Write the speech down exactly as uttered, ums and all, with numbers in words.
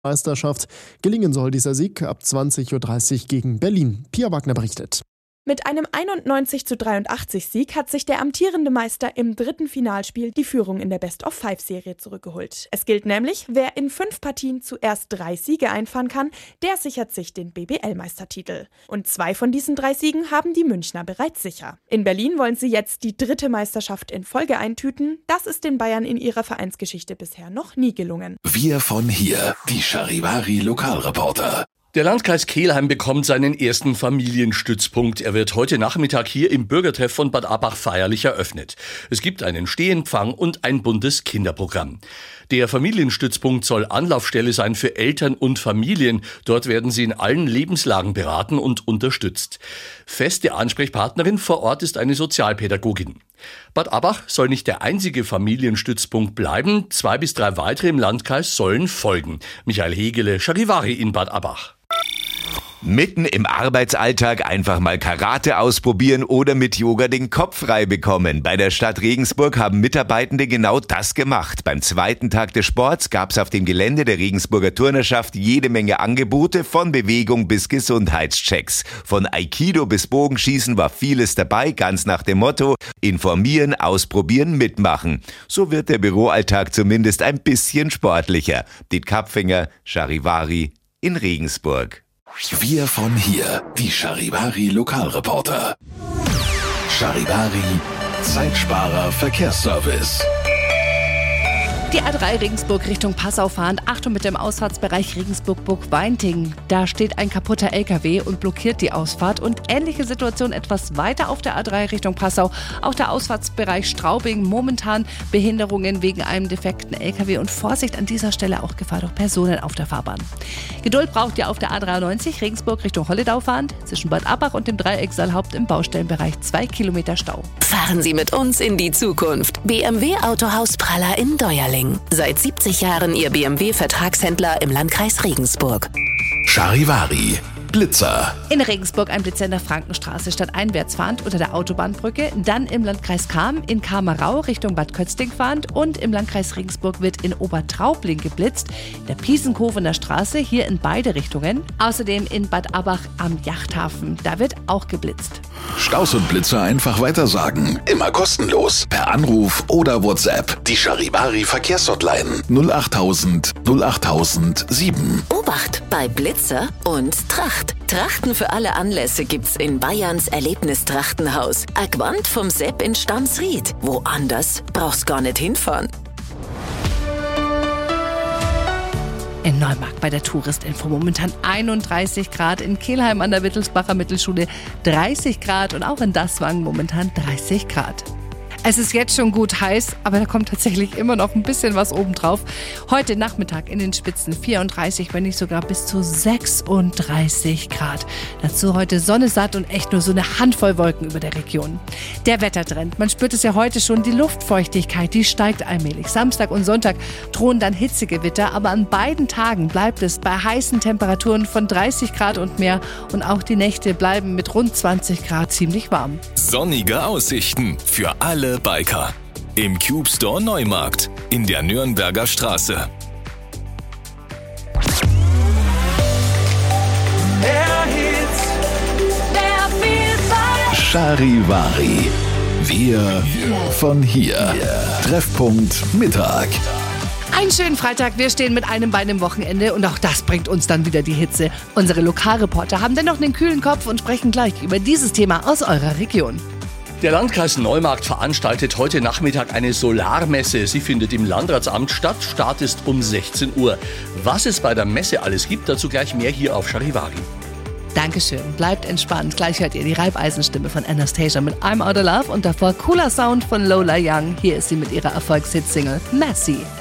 Meisterschaft. Gelingen soll dieser Sieg ab zwanzig Uhr dreißig gegen Berlin. Pia Wagner berichtet. Mit einem einundneunzig zu dreiundachtzig Sieg hat sich der amtierende Meister im dritten Finalspiel die Führung in der Best-of-Five-Serie zurückgeholt. Es gilt nämlich, wer in fünf Partien zuerst drei Siege einfahren kann, der sichert sich den B B L-Meistertitel. Und zwei von diesen drei Siegen haben die Münchner bereits sicher. In Berlin wollen sie jetzt die dritte Meisterschaft in Folge eintüten. Das ist den Bayern in ihrer Vereinsgeschichte bisher noch nie gelungen. Wir von hier, die Charivari-Lokalreporter. Der Landkreis Kelheim bekommt seinen ersten Familienstützpunkt. Er wird heute Nachmittag hier im Bürgertreff von Bad Abach feierlich eröffnet. Es gibt einen Stehempfang und ein buntes Kinderprogramm. Der Familienstützpunkt soll Anlaufstelle sein für Eltern und Familien. Dort werden sie in allen Lebenslagen beraten und unterstützt. Feste Ansprechpartnerin vor Ort ist eine Sozialpädagogin. Bad Abach soll nicht der einzige Familienstützpunkt bleiben. Zwei bis drei weitere im Landkreis sollen folgen. Michael Hegele, Charivari in Bad Abach. Mitten im Arbeitsalltag einfach mal Karate ausprobieren oder mit Yoga den Kopf frei bekommen. Bei der Stadt Regensburg haben Mitarbeitende genau das gemacht. Beim zweiten Tag des Sports gab es auf dem Gelände der Regensburger Turnerschaft jede Menge Angebote, von Bewegung bis Gesundheitschecks. Von Aikido bis Bogenschießen war vieles dabei, ganz nach dem Motto: informieren, ausprobieren, mitmachen. So wird der Büroalltag zumindest ein bisschen sportlicher. Dit Kapfinger, Charivari in Regensburg. Wir von hier, die Charivari-Lokalreporter. Charivari, Zeitsparer Verkehrsservice. Die A drei Regensburg Richtung Passau fahrend. Achtung mit dem Ausfahrtsbereich Regensburg-Burg-Weinting. Da steht ein kaputter L K W und blockiert die Ausfahrt. Und ähnliche Situation etwas weiter auf der A drei Richtung Passau. Auch der Ausfahrtsbereich Straubing. Momentan Behinderungen wegen einem defekten L K W. Und Vorsicht an dieser Stelle, auch Gefahr durch Personen auf der Fahrbahn. Geduld braucht ihr auf der A dreiundneunzig Regensburg Richtung Holledau fahrend. Zwischen Bad Abach und dem Dreieck Saalhaupt im Baustellenbereich zwei Kilometer Stau. Fahren Sie mit uns in die Zukunft. B M W Autohaus Praller in Deuerling. Seit siebzig Jahren Ihr B M W-Vertragshändler im Landkreis Regensburg. Charivari, Blitzer. In Regensburg ein Blitzer in der Frankenstraße, stadteinwärts fahrend unter der Autobahnbrücke. Dann im Landkreis Cham in Kamerau Richtung Bad Kötzting fahrend. Und im Landkreis Regensburg wird in Obertraubling geblitzt. In der Piesenkofener Straße, hier in beide Richtungen. Außerdem in Bad Abach am Yachthafen, da wird auch geblitzt. Staus und Blitzer einfach weitersagen. Immer kostenlos. Per Anruf oder WhatsApp. Die Charivari Verkehrshotline null achttausend null achttausend sieben. Obacht bei Blitzer und Tracht. Trachten für alle Anlässe gibt's in Bayerns Erlebnistrachtenhaus. Aquant vom Sepp in Stamsried. Woanders brauchst gar nicht hinfahren. In Neumarkt bei der Touristinfo momentan einunddreißig Grad, in Kelheim an der Wittelsbacher Mittelschule dreißig Grad und auch in Daswang momentan dreißig Grad. Es ist jetzt schon gut heiß, aber da kommt tatsächlich immer noch ein bisschen was obendrauf. Heute Nachmittag in den Spitzen vierunddreißig, wenn nicht sogar bis zu sechsunddreißig Grad. Dazu heute Sonne satt und echt nur so eine Handvoll Wolken über der Region. Der Wettertrend, man spürt es ja heute schon, die Luftfeuchtigkeit, die steigt allmählich. Samstag und Sonntag drohen dann Hitzegewitter, aber an beiden Tagen bleibt es bei heißen Temperaturen von dreißig Grad und mehr. Und auch die Nächte bleiben mit rund zwanzig Grad ziemlich warm. Sonnige Aussichten für alle Biker. Im Cube Store Neumarkt in der Nürnberger Straße. Mehr Hits, mehr Vielfalt. Charivari. Wir von hier. Treffpunkt Mittag. Einen schönen Freitag, wir stehen mit einem Bein im Wochenende und auch das bringt uns dann wieder die Hitze. Unsere Lokalreporter haben dennoch einen kühlen Kopf und sprechen gleich über dieses Thema aus eurer Region. Der Landkreis Neumarkt veranstaltet heute Nachmittag eine Solarmesse. Sie findet im Landratsamt statt. Start ist um sechzehn Uhr. Was es bei der Messe alles gibt, dazu gleich mehr hier auf Charivari. Dankeschön, bleibt entspannt. Gleich hört ihr die Reibeisenstimme von Anastasia mit I'm Out of Love und davor cooler Sound von Lola Young. Hier ist sie mit ihrer Erfolgshit-Single Messy.